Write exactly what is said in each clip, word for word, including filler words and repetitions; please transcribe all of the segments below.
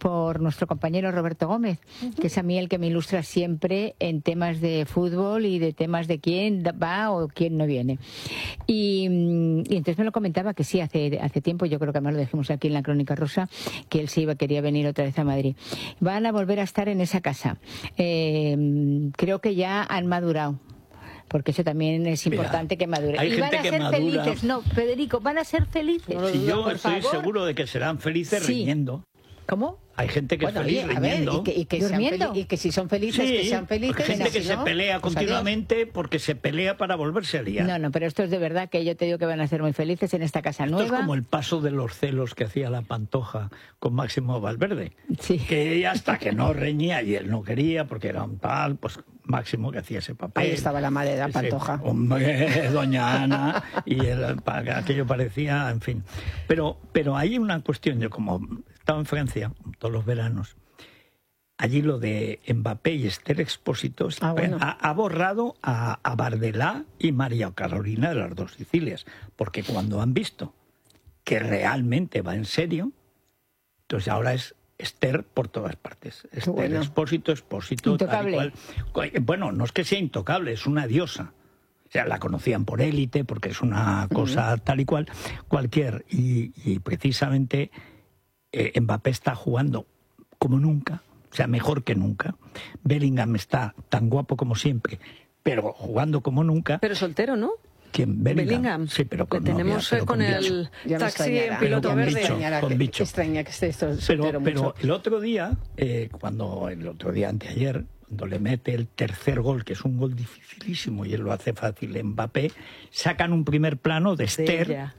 por nuestro compañero Roberto Gómez, uh-huh. que es a mí el que me ilustra siempre en temas de fútbol y de temas de quién va o quién no viene. Y, y entonces me lo comentaba que sí, hace, hace tiempo, yo creo que además lo dijimos aquí en la Crónica Rosa, que él se iba, quería venir otra vez a Madrid. Van a volver a estar en esa casa. Eh, creo que ya han madurado. Porque eso también es importante. Mira, que maduren. Hay y van gente a que ser madura. felices. No, Federico, van a ser felices. No, si yo por estoy favor. seguro de que serán felices sí. riñendo. ¿Cómo? Hay gente que bueno, es feliz oye, a riñendo. ver, y, que, y, que sean y que si son felices, sí, que sean felices. Hay gente que si se no, pelea pues continuamente adiós. porque se pelea para volverse a liar. No, no, pero esto es de verdad que yo te digo que van a ser muy felices en esta casa esto nueva. Es como el paso de los celos que hacía la Pantoja con Máximo Valverde. Sí. Que ella hasta que no reñía y él no quería porque era un tal, pues Máximo que hacía ese papel. Ahí estaba la madre de la Pantoja. Ese, hombre, doña Ana, y el, aquello parecía, en fin. Pero, pero hay una cuestión, yo como estaba en Francia todos los veranos, allí lo de Mbappé y Esther Expósito ah, bueno. ha, ha borrado a, a Bardelá y María Carolina de las dos Sicilias, porque cuando han visto que realmente va en serio, entonces ahora es Esther por todas partes. Esther bueno. Expósito, Expósito, intocable. Tal y cual. Bueno, no es que sea intocable, es una diosa. O sea, la conocían por élite, porque es una cosa uh-huh. tal y cual, cualquier. Y, y precisamente eh, Mbappé está jugando como nunca, o sea, mejor que nunca. Bellingham está tan guapo como siempre, pero jugando como nunca. Pero soltero, ¿no? ¿Quién? Bellingham. Bellingham. Sí, pero con Le tenemos novia, pero con, con el bicho. taxi en piloto con verde. Bicho, con que, bicho. Extraña que esté esto Pero, pero mucho. el otro día, eh, cuando el otro día anteayer, cuando le mete el tercer gol, que es un gol dificilísimo y él lo hace fácil, Mbappé, sacan un primer plano de Esther. De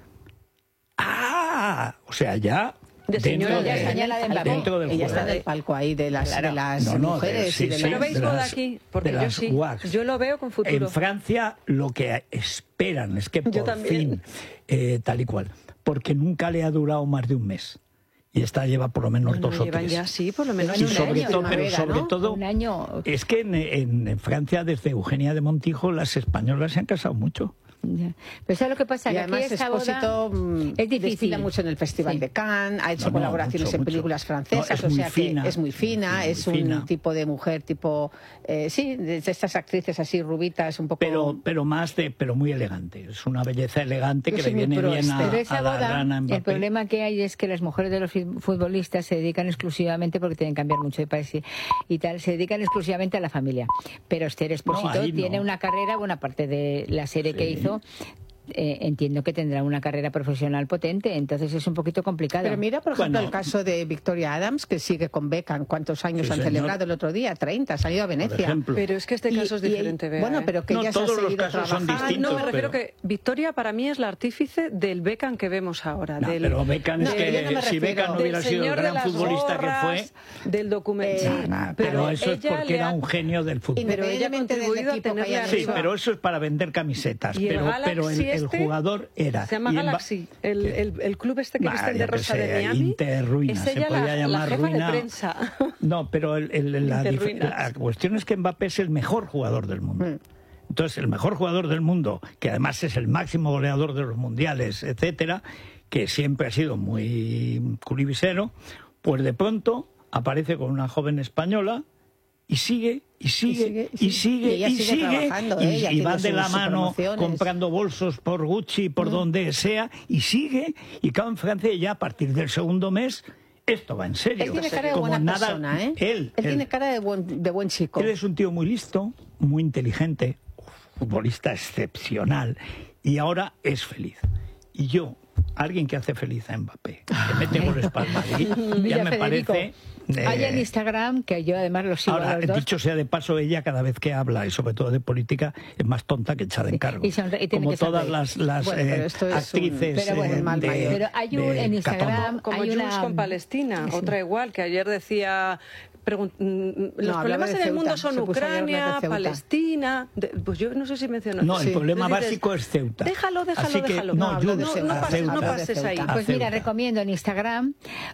¡Ah! O sea, ya... De señora, dentro, ya de, señala de Mbappé. dentro del Ella juego. está en el palco ahí de las, claro. de las no, no, mujeres. de, sí, y de sí, las... Pero veis de de las, aquí, porque de yo las sí. wax. Yo lo veo con futuro. En Francia lo que esperan es que por fin, eh, tal y cual, porque nunca le ha durado más de un mes. Y esta lleva por lo menos bueno, dos o llevan tres. Ya, sí, por lo menos y un sobre año, todo, pero primavera, sobre ¿no? todo, un año. Es que en, en, en Francia, desde Eugenia de Montijo, las españolas se han casado mucho. Ya. Pero ¿sabes lo que pasa? Y Que además aquí esa Expósito boda es difícil. desfila mucho en el Festival sí. de Cannes, ha hecho no, no, colaboraciones mucho, en mucho. películas francesas, no, o sea fina, que es muy fina, muy es un fina. tipo de mujer tipo, eh, sí, de estas actrices así rubitas, un poco... Pero, pero más de, pero muy elegante. Es una belleza elegante que Yo le soy muy viene pro bien a, Pero esa a la boda, rana Mbappé. el problema que hay es que las mujeres de los futbolistas se dedican exclusivamente, porque tienen que cambiar mucho de país y, y tal, se dedican exclusivamente a la familia. Pero Esther Expósito No, ahí tiene no. una carrera, buena parte de la serie Sí. que hizo, eh, entiendo que tendrá una carrera profesional potente, entonces es un poquito complicado. Pero mira, por ejemplo, Bueno. el caso de Victoria Adams, que sigue con Beckham. ¿Cuántos años Sí, han señor. celebrado el otro día? treinta, ha salido a Por Venecia. ejemplo. Pero es que este caso es Y- y- diferente, Bea, Bueno, ¿eh? pero que No, ella se ha todos los seguido casos son trabajando. Ah, no, me distintos, refiero pero- que Victoria para mí es la artífice del Beckham que vemos ahora. No, del, pero Beckham es No, que yo no me si refiero- Beckham no del hubiera sido el señor de gran las futbolista gorras, que fue... del documental. Eh, Nah, nah, pero pero eso es ella porque le era ha- un genio del fútbol. Pero ella ha Independientemente del contribuido a equipo que tenerle haya Sí, arriba. pero eso es para vender camisetas. Y el Pero, Galaxy pero el, el este jugador era... Se llama y en Ba- Galaxy. El, ¿Qué? el, el club este que Bah, visten yo de qué rosa sé, de Miami. Inter Ruina, es se ella podía la, llamar la jefa Ruina. de prensa. No, pero el, el- la, dif- Interruinas. la cuestión es que Mbappé es el mejor jugador del mundo. Mm. Entonces, el mejor jugador del mundo, que además es el máximo goleador de los mundiales, etcétera, que siempre ha sido muy curibisero, pues de pronto aparece con una joven española y sigue, y sigue, y sigue, Y ella y sigue sigue, trabajando, y, ¿eh? Ella y van haciendo de la sus mano promociones. comprando bolsos por Gucci, por donde sea, y sigue, y claro, en Francia ya a partir del segundo mes, esto va en serio. Él tiene cara de Como buena nada- persona, ¿eh? Él, Él él- tiene cara de buen, de buen chico. él es un tío muy listo, muy inteligente, futbolista excepcional, y ahora es feliz. Y yo, alguien que hace feliz a Mbappé, que mete goles para el Madrid, Mira, ya me Federico, parece... eh, hay en Instagram, que yo además lo sigo a Ahora, los dos. dicho sea de paso, ella cada vez que habla, y sobre todo de política, es más tonta que echada en Sí, cargo. y sonre- y tiene Como que todas sonreír. las, las Bueno, eh, pero esto es un- actrices pero bueno, eh, mal de, mayor. Pero hay un- de en Instagram- Catón. Como Hay Jules una- con Palestina, Sí. otra igual, que ayer decía... pregun- mm, los hablaba problemas de en el Ceuta, mundo son se puso a hablar de Ucrania, Ceuta. Palestina... de- pues yo no sé si mencionó... No, el Sí. problema Entonces dices, básico es Ceuta. Déjalo, déjalo, Así que, déjalo. No, No, hablo de Jules, Ceuta, a no pases- Ceuta. no pases ahí. A Pues mira, Ceuta. recomiendo en Instagram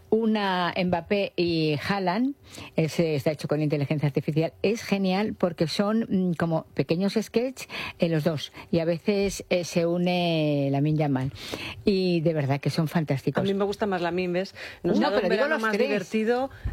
una Mbappé y Haaland, ese está hecho con inteligencia artificial, es genial porque son mm, como pequeños sketches eh, los dos, y a veces eh, se une Lamine Yamal, y de verdad que son A fantásticos. mí me gusta más la Mimbes. Nos No, ha dado pero un digo verano los más tres. divertido